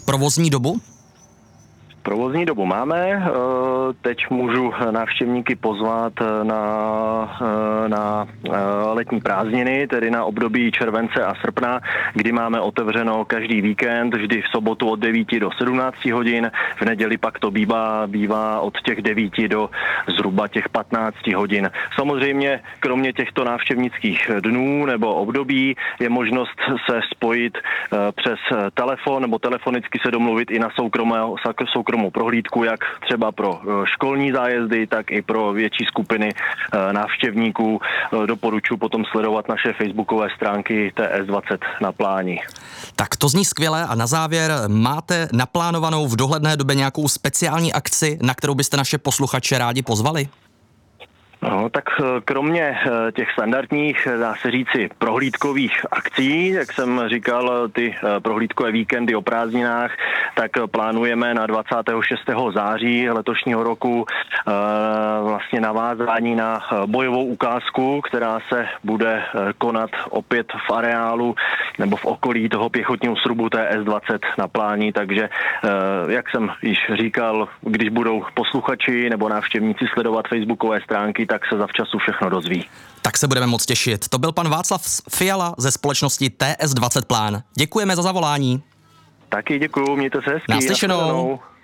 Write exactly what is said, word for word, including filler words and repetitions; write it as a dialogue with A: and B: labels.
A: Provozní dobu?
B: Provozní dobu máme, teď můžu návštěvníky pozvat na, na letní prázdniny, tedy na období července a srpna, kdy máme otevřeno každý víkend, vždy v sobotu od devíti do sedmnácti hodin, v neděli pak to bývá, bývá od těch devíti do zhruba těch patnácti hodin. Samozřejmě kromě těchto návštěvnických dnů nebo období je možnost se spojit přes telefon nebo telefonicky se domluvit i na soukromé, soukromé prohlídku, jak třeba pro školní zájezdy, tak i pro větší skupiny návštěvníků. Doporučuji potom sledovat naše facebookové stránky T S dvacet na pláni.
A: Tak to zní skvěle a na závěr, máte naplánovanou v dohledné době nějakou speciální akci, na kterou byste naše posluchače rádi pozvali?
B: No, tak kromě těch standardních, dá se říci, prohlídkových akcí, jak jsem říkal, ty prohlídkové víkendy o prázdninách, tak plánujeme na dvacátého šestého září letošního roku vlastně navázání na bojovou ukázku, která se bude konat opět v areálu nebo v okolí toho pěchotního srubu T S dvacet na pláni, takže jak jsem již říkal, když budou posluchači nebo návštěvníci sledovat facebookové stránky, tak se zavčasu všechno dozví.
A: Tak se budeme moc těšit. To byl pan Václav Fiala ze společnosti T S dvacet Plán. Děkujeme za zavolání.
B: Taky děkuju, mějte se hezky.
A: Naslyšenou.